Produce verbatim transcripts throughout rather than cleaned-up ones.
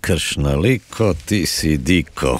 Kršnaliko, ti si diko.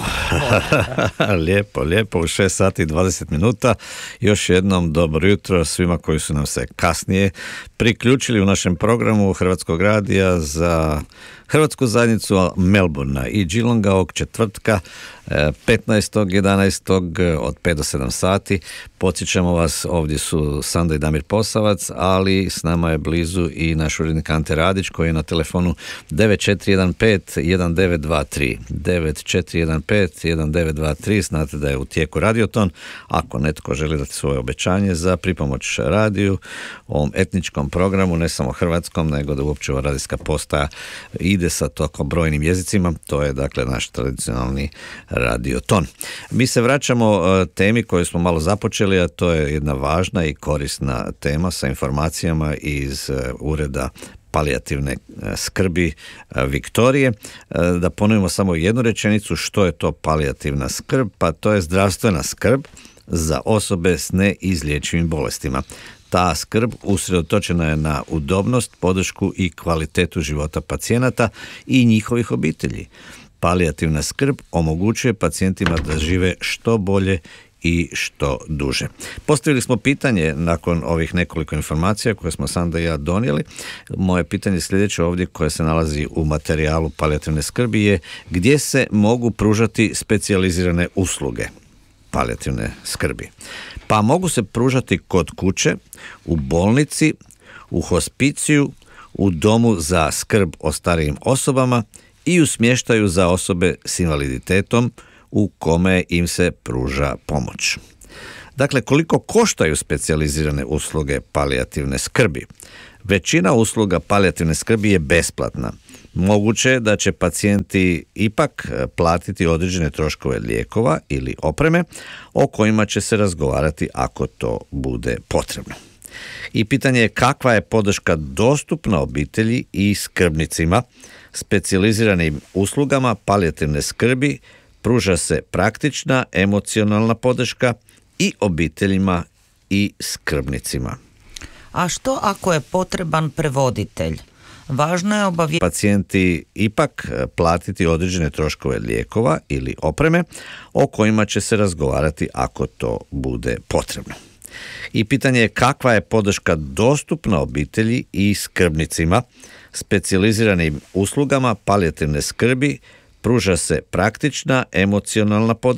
lijepo, lijepo, u šest sati i dvadeset minuta. Još jednom dobro jutro svima koji su nam se kasnije priključili u našem programu Hrvatskog radija za Hrvatsku zajednicu Melbourna i Geelonga ovog četvrtka petnaestog jedanaestog od pet do sedam sati. Podsjećamo vas, ovdje su Sanda i Damir Posavac, ali s nama je blizu i naš urednik Ante Radić koji je na telefonu devet četiri jedan pet jedan devet dva tri devet četiri jedan pet jedan devet dva tri. Znate da je u tijeku radioton. Ako netko želi dati svoje obećanje za pripomoć radiju, ovom etničkom programu, ne samo hrvatskom, nego da uopće ova radijska postaja ide sa toko brojnim jezicima, to je dakle naš tradicionalni radioton. Mi se vraćamo temi koju smo malo započeli, a to je jedna važna i korisna tema sa informacijama iz ureda palijativne skrbi Viktorije. Da ponovimo samo jednu rečenicu, što je to palijativna skrb? Pa to je zdravstvena skrb za osobe s neizlječivim bolestima. Ta skrb usredotočena je na udobnost, podršku i kvalitetu života pacijenata i njihovih obitelji. Palijativna skrb omogućuje pacijentima da žive što bolje i što duže. Postavili smo pitanje nakon ovih nekoliko informacija koje smo Sanda i ja donijeli. Moje pitanje sljedeće ovdje koje se nalazi u materijalu palijativne skrbi je: gdje se mogu pružati specijalizirane usluge palijativne skrbi? Pa mogu se pružati kod kuće, u bolnici, u hospiciju, u domu za skrb o starijim osobama i u smještaju za osobe s invaliditetom u kome im se pruža pomoć. Dakle, koliko koštaju specijalizirane usluge palijativne skrbi? Većina usluga palijativne skrbi je besplatna. Moguće je da će pacijenti ipak platiti određene troškove lijekova ili opreme o kojima će se razgovarati ako to bude potrebno. I pitanje je kakva je podrška dostupna obitelji i skrbnicima. Specijaliziranim uslugama palijativne skrbi pruža se praktična emocionalna podrška i obiteljima i skrbnicima. A što ako je potreban prevoditelj? Važno je obavijestiti pacijenti ipak platiti određene troškove lijekova ili opreme o kojima će se razgovarati ako to bude potrebno. I pitanje je kakva je podrška dostupna obitelji i skrbnicima. Specijaliziranim uslugama palijativne skrbi pruža se praktična emocionalna podrška